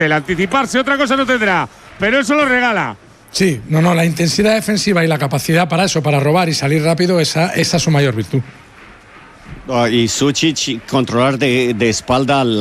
El anticiparse, otra cosa no tendrá, pero eso lo regala. Sí, no, la intensidad defensiva y la capacidad para eso, para robar y salir rápido, esa es su mayor virtud. Y Sucic controlar de espalda